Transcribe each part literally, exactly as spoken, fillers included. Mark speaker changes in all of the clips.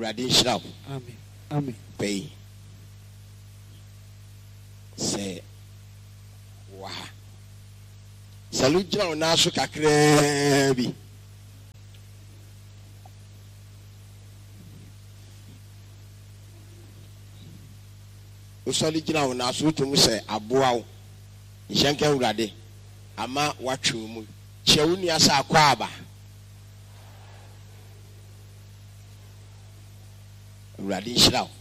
Speaker 1: Awurade nhyira wo.
Speaker 2: Amen. Amen.
Speaker 1: Pay. Say wa. Salute John Nasu kakrebi. Usali jina Nasu to mu say aboa wo. Nyanka Awurade ama watwe mu. Chewu ni asa akwa aba. Awurade nhyira wo.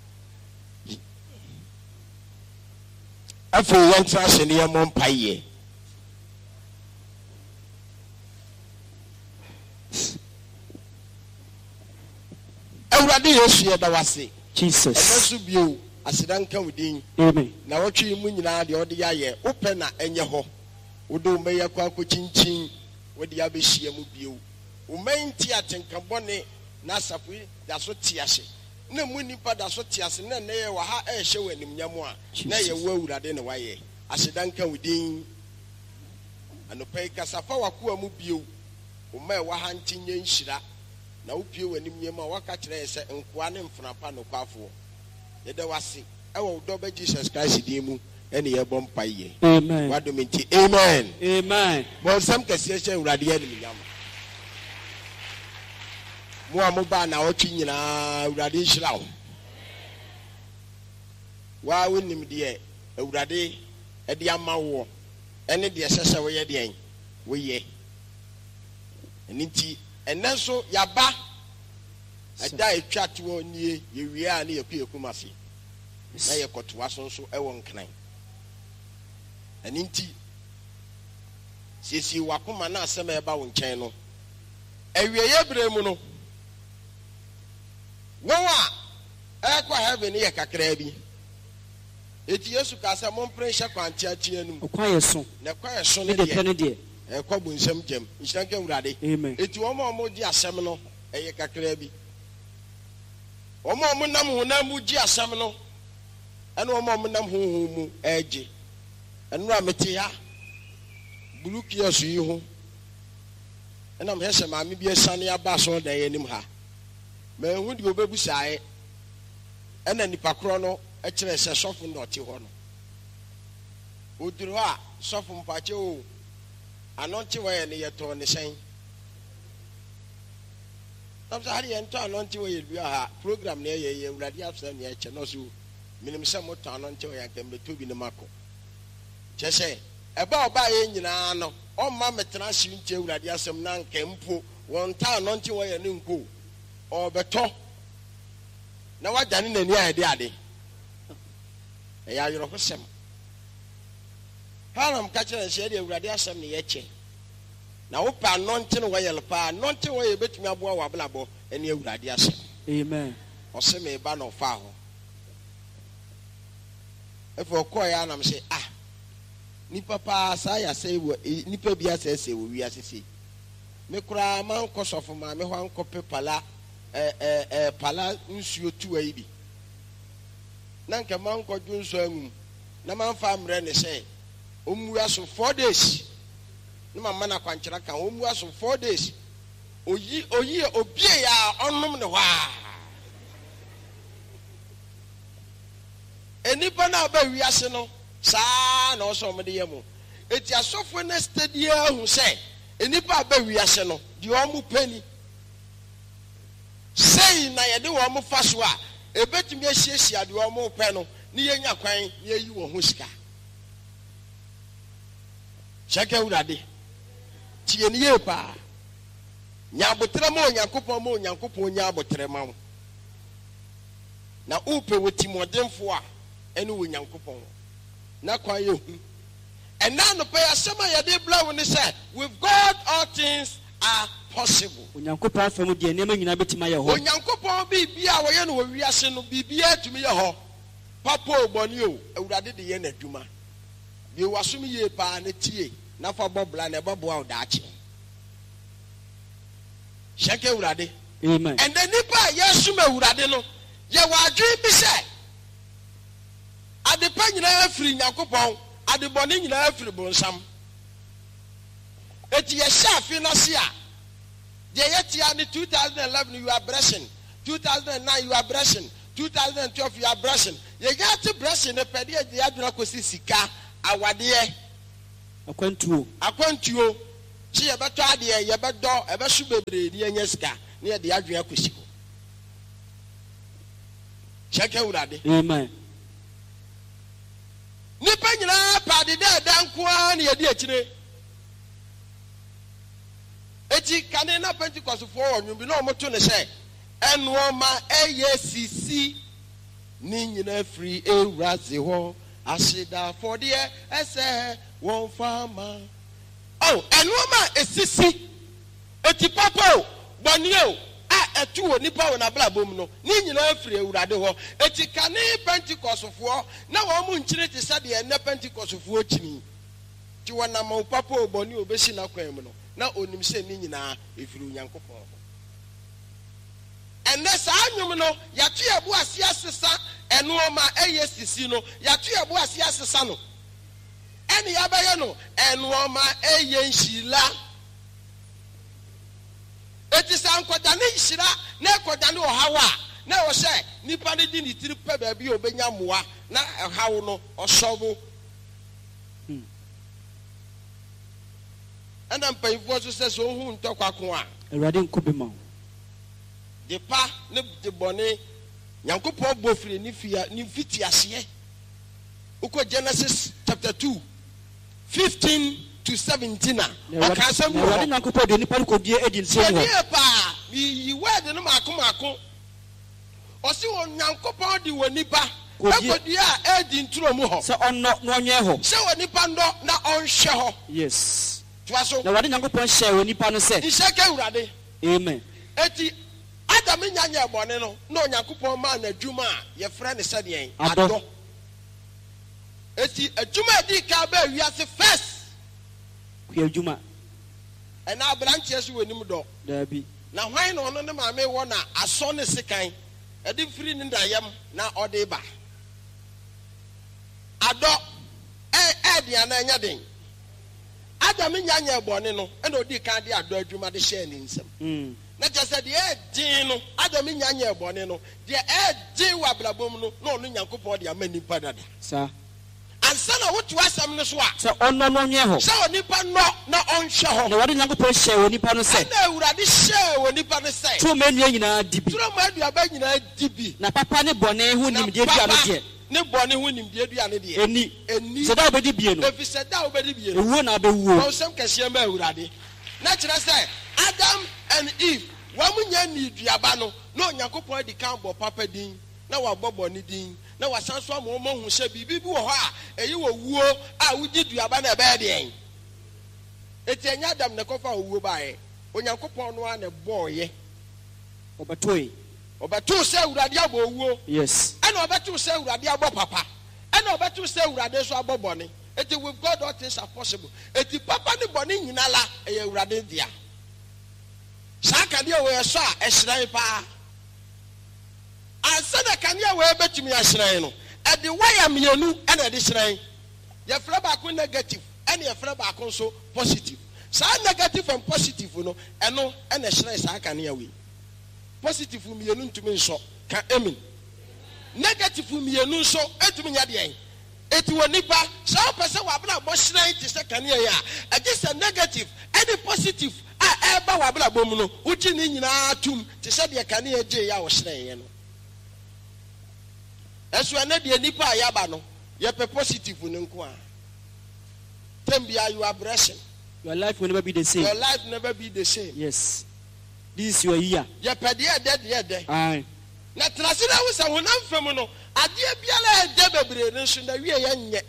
Speaker 1: Afo yantra se ne yemo mpaye. Awurade Yesu ye da wase.
Speaker 2: Jesus.
Speaker 1: Emesu bio asidanka wudin.
Speaker 2: Amen.
Speaker 1: Na wotwe mu nyina de ode yaye ope na enye ho. Wodo meye kwa kochinchin wode ya behia mu bio. Umanti atenkabone na safu da so tiase. Na mu nipa da so tiase na na ye wa ha e hye wanim nyamo a na ye wa Awurade ne waye. Asidanka wudin. Anopai kasafa wakoa mu bio. Uma wa ha ntinye nhira. Na upie wanim nyama waka kire se nkoa ne mfrapa no kwafo. Yede wase e wo do ba Jesus Christ di mu ene ye bom paye.
Speaker 2: Amen.
Speaker 1: Wadomenti amen.
Speaker 2: Amen.
Speaker 1: Bon sam kase hye Awurade ya nim nyama. Mo amoba na otwi nyina Awurade hyira wo. Wa wonim de Awurade e de ama wo ene de sese wo ye de en wo ye. Eniti enenso yaba ada etwa to nie ye wiea na ye kuyekuma se na ye kotoa so so e won kran eniti sisi wakoma na asema e ba wo nchen no awieye bre mu no wowa e kwa heaven ye kakra bi eti Yesu ka se mon pressure kwanti atia num
Speaker 2: Okwa yeso
Speaker 1: na kwa yeso
Speaker 2: ne de ne de
Speaker 1: e kwa bu nsem jem nhyira Awurade.
Speaker 2: Amen.
Speaker 1: Eti wo ma mo di asem no eye kakra bi wo ma mo nam ho na mu di asem no ene wo ma mo nam ho ho mu eje enu amete ya buluki asu yi ho ena mo hese ma me bi esane aba so da ye nim ha ma hu di obebusae ena nipa kro no e kire se sofo no ti ho no oduru a sofo mpache o anonti wa ye ne yeto ne sen tamsa hari ento anonti wa ye bia ha program ne ye ye Awurade afsa ne eche no so minim se moto anonti wa ya kembe tobi ne mako chese eba oba ye nyina no o ma metena si nche Awurade asem na nkempo won ta anonti wa ye ne nko o beto na wajane nani ade ade e ya yoro hosem haram ka kire se de Awurade asem ne ye che na wo pa nonte no wayel pa nonte wo ye betumi aboa wa blabo ene Awurade asem.
Speaker 2: Amen.
Speaker 1: O se me ba no fa ho efo ko ya na me se ah nipa pa sa ya se nipa bia se se wo wi asese me kura man ko sofo ma me ho anko pepala eh eh eh pala nsuo tu ayi bi na nka man ko dun so anum na man fa mre ne se omu aso four days no mama na kwankyera kan omu aso four days oyi oyi obie ya onum ne hwa enipa na ba wiase no saa na oso mo de yemu eti asofo na stadia hu se enipa ba wiase no de omu pani sei na ye de wo mo fa so a ebetumi ahiesia de omu pe no ne yenya kwan ne yi wo ho sika cheke Awurade tie ne ye pa nya abotre ma Onyankopon ma Onyankopon nya abotre ma wo na upe wotimodemfo a ene Onyankopon na kwan ye hu ena no pe asema ye de bla wo ne say with God all things are possible.
Speaker 2: Onyankopon afam de nema nyina betima ye ho.
Speaker 1: Onyankopon bibia wo ye no wiase no bibia atumi ye ho papa oboni o Awurade de ye na adwuma bi wasum ye pa na tie na fa bobla na babo a daache shake Awurade.
Speaker 2: Amen.
Speaker 1: And the nipa yesum Awurade no ye wadwe bi se ade pa nyina afiri Nyankopon ade bone nyina afiri bonsam eti ye shafi na se a de yetia ni two thousand eleven you are blessing two thousand nine you are brushing, two thousand twelve you are brushing. You got to brushing the pedia the aduna kosi sika awade
Speaker 2: akwantuo
Speaker 1: akwantuo si ye beto ade ye bedo e be su bebre di anya sika ne ye de adua kosi ko check urade.
Speaker 2: Amen.
Speaker 1: Nipa nyina pa de da dan ko an ye di akire eti kane na Pentecost fo onyu bi na omoto ne se enuoma eye sisi ni nyina free ewrazi ho asida for de ese won fama oh enuoma esisi eti papa boni o a etu onipa wona bla bom no ni nyina free ewrade ho eti kane Pentecost fo na wo mu nkyire te se de na Pentecost fo chini ti wona ma papa oboni obesi na kwan mu no na onim se ni nyina efiri Onyankopɔn enne saa nwom no yatu ebu ase asesa enuoma eye sisi no yatu ebu ase asesa no ene yabaye no enuoma eye nhila eti san koda ne nhira na koda ne ohawa na wo se nipa ne di ni tiri pe ba bi obenya moa na hawo no osobo ena mpayifo so se so hu ntokwa a
Speaker 2: Awurade nkobema
Speaker 1: de pa ne de bone Nyankopɔn bofire ni fia ni fiti ase uko Genesis chapter two fifteen to seventeen o ka asem wo
Speaker 2: Awurade Nyankopɔn de nipa ko die edi nsem ho
Speaker 1: ye pa yi word no mako mako o si wo Nyankopɔn di wo nipa akodi a edi nturo mu ho
Speaker 2: se onno no onye ho
Speaker 1: se wo nipa ndo na onhwe ho
Speaker 2: yes
Speaker 1: twaso
Speaker 2: na Awurade Nyankopɔn hye wo nipa no se
Speaker 1: isheke Awurade
Speaker 2: amen
Speaker 1: eti Adam nyanya ebone no na Onyankopɔn ma na adwuma a ye frɛ ne sɛ deɛn
Speaker 2: ado
Speaker 1: eti adwuma di ka ba wiase first
Speaker 2: ku adwuma
Speaker 1: ɛna abrantie so w'anim dɔ
Speaker 2: dabi
Speaker 1: na hwan no no ne maame wɔ na asɔ ne sekan ɛde firi ne dayam na ɔde ba adɔ ɛ ɛdia na nya den Adam nyanya ebone no ɛna odi ka de adɔ adwuma de hyɛ ne nsam
Speaker 2: mm
Speaker 1: na just the edin no Adam nyanya ebone no de edin wa blabom no na onu Nyankopɔn de amani pa dada
Speaker 2: sa
Speaker 1: ansa na wotu asam no so a
Speaker 2: se onno no onye ho
Speaker 1: sɛ onipa no na ɔnhwɛ ho
Speaker 2: na Awurade Nyankopɔn hye wo nipa no se
Speaker 1: na Awurade hyɛ wo nipa no sɛ
Speaker 2: tro menu nyina dibi
Speaker 1: tro ma aduaba nyina dibi
Speaker 2: na papa ne bone ho nimde dua no de
Speaker 1: ne bɔne ho nimde dua no de
Speaker 2: eni
Speaker 1: eni
Speaker 2: se da obedi bie no
Speaker 1: efi sɛ da obedi bie no
Speaker 2: ewo na abewuo
Speaker 1: ɔsɛm kɛseɛ ma Awurade na kyerɛ sɛ Adam and Eve wɔn nya ni duaba no na Onyankopɔn di kan bɔ papa din na wabɔ bɔne din na wasan so ama wɔn ho hyɛ bibi bi wɔ hɔ a ɛyi wɔ wuo a wodi duaba na ɛbɛyɛ deɛn eti enya Adam na kɔfa wuo baeɛ Onyankopɔn no a na bɔɔyɛ
Speaker 2: obatoe
Speaker 1: ɔbɛto sɛ Awurade abɔ wuo
Speaker 2: yes
Speaker 1: ɛna ɔbɛto sɛ Awurade abɔ papa ɛna ɔbɛto sɛ Awurade so abɔ bɔne eti with God all things are possible eti papa ne bɔne nyina la ɛyɛ Awurade dia saa kanea wɔ ɛsɔ a ɛhyerɛn paa ansa na kanea wɔ ɛbɛtumi ahyerɛn no ɛde waya mmienu ɛna ɛde hyerɛn yɛfrɛ baako negative ɛna yɛfrɛ baako nso positive saa negative and positive no ɛno ɛna ɛhyerɛn saa kanea wɔ positive mmienu ntumi nsɔ ka amen negative mmienu nso ɛtumi nya deɛn eti wɔ nipa saa ɔpɛ sɛ wabena bɔ hyerɛn te sɛ kanea yɛ a ɛgye sɛ negative ɛne positive a ɛba wabena bɔ mu no wogye ne nyinaa tum te sɛ deɛ kanea gye yɛ a wɔhyerɛn yɛ no ɛso ɛne deɛ nipa a yɛaba no yɛpɛ positive ne nko a tem bia you are blessing
Speaker 2: your life will never be the same
Speaker 1: your life never be the same
Speaker 2: yes this is your year
Speaker 1: yɛpɛ deɛ ɛdɛ deɛ ɛdɛ
Speaker 2: aye
Speaker 1: na trase na wo sɛ honam fam no adeɛ biara ɛdɛ bebree no nso na wie yɛ nyɛ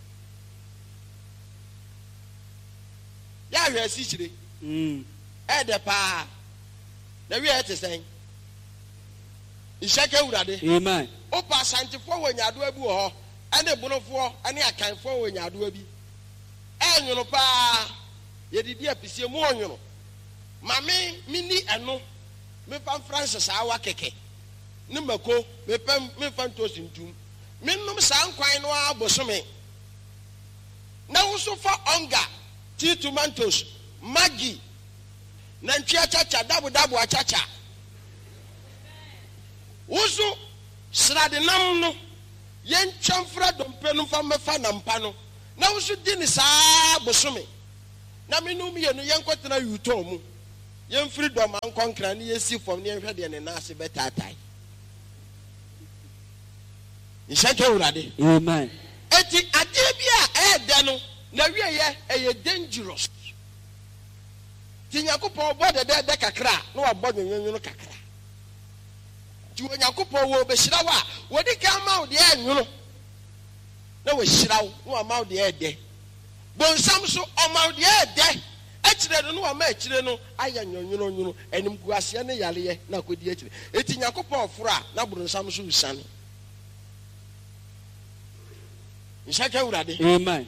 Speaker 1: yɛahwɛ asikyire
Speaker 2: mm
Speaker 1: ɛdɛ paa na wie yɛ te sɛn nhyɛka Awurade
Speaker 2: amen
Speaker 1: opa asantefoɔ wɔ nyadoa bi wɔ hɔ ɛne bonofoɔ ɛne akanfoɔ wɔ nyadoa bi ɛnwono paa yɛdidi apisie mu ɔnwono mame mini ɛno mefa Francis awa kɛkɛ ne mako mepɛ mefa ntosi ntum menom saa nkwan no abosome na wo so fa onga tea tomatoes Maggi na ntwe achacha dabu dabu achacha srade nam no yen twamfra dompe no fa mefa nampa no na wo so di ni saa bosome na menum ye no yen kwetena yuto mu yen firi dom ankonkra ne yesi fom ne hwede de ne naase betatai Nshake urade.
Speaker 2: Amen.
Speaker 1: Eti adebia e de no na wieye eye dangerous. Ti Yakobon obo de de kakra na wabọ nwenwenu kakra. Ti Yakobon wo be hira wa wodi ka ma wo de anwunu. Na wo hira wo na ma wo de e de. Bonsam so o ma wo de e de. Akire no no ma akire no aya nwenwenu nwunu enim guase ne yale na kodi akire. Eti Yakobon ofura na bonsam so usane.
Speaker 2: Amen.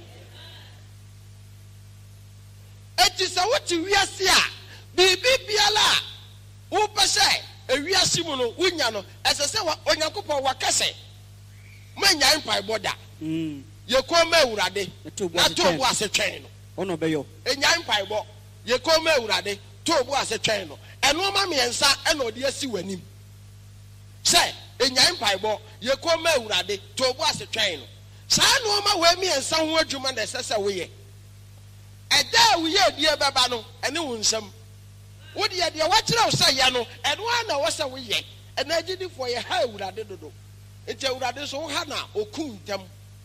Speaker 1: It is a what we are see. Bibi biala. Who per se a we are simono winyano as I say on Yakupo wakase. Manya empire border.
Speaker 2: Mm.
Speaker 1: You come urade. Not to was a train.
Speaker 2: On obeyo.
Speaker 1: A empire bo. You come urade. To was a train. And no mammy and sa and no dear see when him. Say, in empire bo. You come urade. To was a train. Sa no ma we mi ensa ho adwuma na sesa we ye eda we ye die baba no ene wo nsam wo de de wa kire wo sa ye no eno na wo sa we ye ena gidi fo ye ha ewurade dodo enti ewurade so ha na okuntam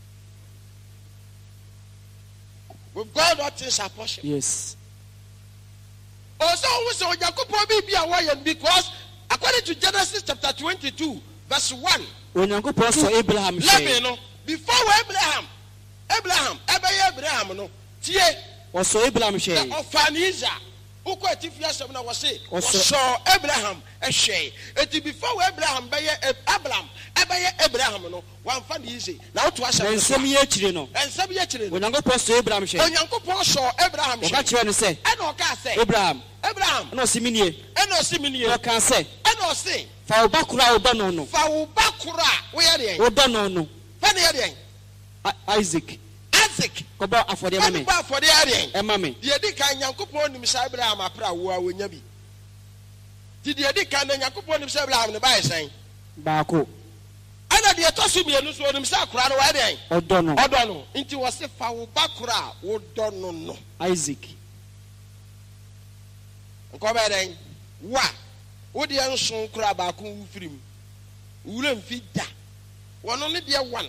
Speaker 1: with God all things are possible.
Speaker 2: Yes.
Speaker 1: Also wo so Yakobon bi bia wo ye because according to Genesis chapter twenty-two verse one
Speaker 2: Onyankopon so Abraham
Speaker 1: let me know before Abraham, Abraham, Abraham, Abraham, no, tie.
Speaker 2: Also Abraham share.
Speaker 1: Ofaniza, uko etifia semna wase. Also Abraham a share. Eti before Abraham, beye Abraham, Abraham, Abraham no, one fanize. Now to us.
Speaker 2: And some year children no.
Speaker 1: And some year children.
Speaker 2: When Uncle Pastor Abraham share.
Speaker 1: When Uncle Pastor Abraham share.
Speaker 2: What you want to say?
Speaker 1: I know can say.
Speaker 2: Abraham.
Speaker 1: Abraham.
Speaker 2: No siminie.
Speaker 1: I know siminie.
Speaker 2: No can say.
Speaker 1: I know say.
Speaker 2: Fa obakura oba no.
Speaker 1: Fa obakura. Where are they?
Speaker 2: Oba no no. Isaac.
Speaker 1: Isaac.
Speaker 2: Koba afode mame.
Speaker 1: Koba afode are.
Speaker 2: E mame.
Speaker 1: De di kan Yakobon nim sa Abraham apra wo a wonya bi. Di de di kan Yakobon nim sa Abraham ne bae san.
Speaker 2: Baako.
Speaker 1: Ana de to so mienu so nim sa kura no wa de.
Speaker 2: Odo no.
Speaker 1: Odo no. Nti wo se fa wo bakura wo do no no.
Speaker 2: Isaac.
Speaker 1: Nko ba den. Wa. Wo de enso kura baako wu firim. Wura mfi da. Wono ne de one.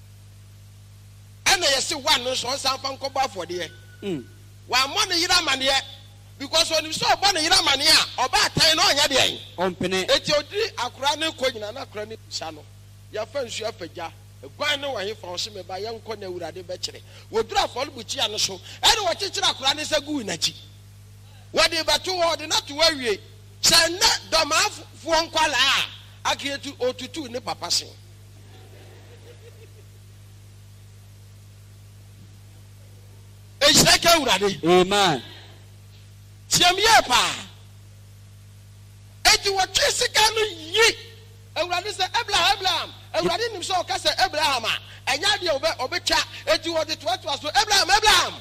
Speaker 1: Ana yesi one no so sanfa nkoba afode.
Speaker 2: Mm.
Speaker 1: Wa mo ne yira mane because when you saw oba ne yira mane a oba atan no onya de en.
Speaker 2: Ompene.
Speaker 1: Eti odiri akura ne ko nyina na akura ne sa no. Ya fa nsu afagya. Egwan ne wahe fa so me ba ye nko na urade be kire. Wodura afol buchi ane so. Ene wo kikira akura ne sa gu nachi. Wode beto wo de na to awie. Se na domafo nkwala a akietu otutu ne papa sen.
Speaker 2: Amen.
Speaker 1: Tiamye pa. Eti wo twesika no yi. Ewurade se Abraham Abraham. Ewurade nim so ka se Abraham a. Enya de obe obetwa. Eti wo de toa so Abraham Abraham.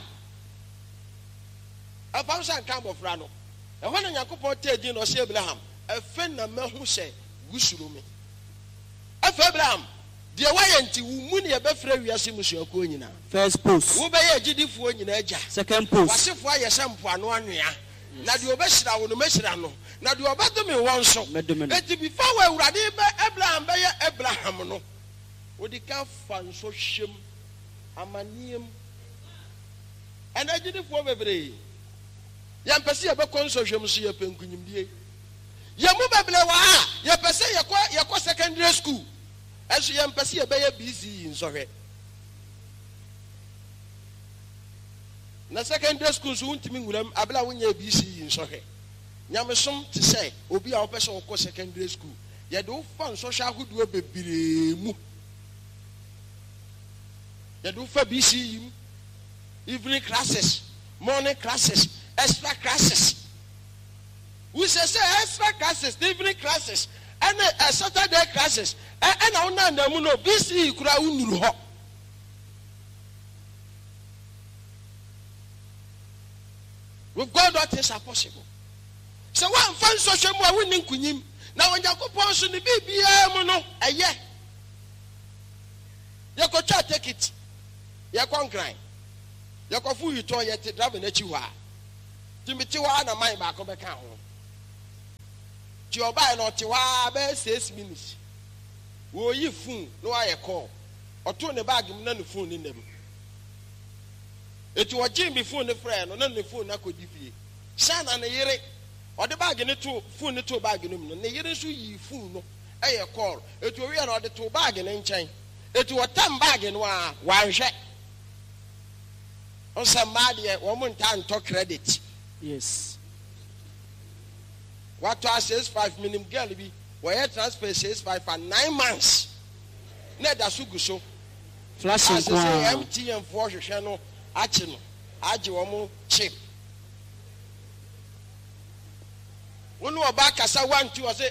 Speaker 1: Afam san kan bofra no. E ho na Yakobon tedi no se Abraham. Efe na mahu se gusuro me. Afa Abraham. De waye nti wu mu ne ebefra wiase musuako nyina.
Speaker 2: First post.
Speaker 1: Wo be ye gidifo nyina agya.
Speaker 2: Second post.
Speaker 1: Wasefo aye sempo ano anwea. Na de obehira wo no mehira no. Na de obadome won so. Eti before we urade be Abraham be ye Abraham no. Odi ka fa nso hwem amaniem. Ana gidifo bebre. Ya mpese ye be konso hwem so ye penkunyimdie. Ye mu bebre wa ye pese ye ko ye ko secondary school. As you empathy a bay busy in Sohe. Na secondary school soon to me with them, Abla when you're busy in Sohe. Yamasum to say, Obi our person of course secondary school. You do fun social who do a baby. You do for B C evening classes, morning classes, extra classes. We say extra classes, evening classes. And a Saturday classes, and I know no B C kura unuru ho. With God, all things are possible. So one fan social more winning kunim. Now when Yakobon so the baby no a ye. You go try take it. You go grind. You go fool you to you to drive in a chiwa. Timothy na mind back on the count. You buy not tiwa be six minutes. Wo yi phone no I call. Or turn the bag in the phone in them. It was Jimmy phone the friend, or none the phone I could give you. Shan and a year or the bag in the two phone the two bag in them. And the year is you phone. A call. It will real or the two bag in chain. It was ten bag in one one shot. On some mad woman time talk credit.
Speaker 2: Yes.
Speaker 1: What to us says five minimum girl be where transfer says five for nine months. Net that's who go so.
Speaker 2: Flashing
Speaker 1: as say M T and four channel action. Ajiwomo chip. When we back as I want to say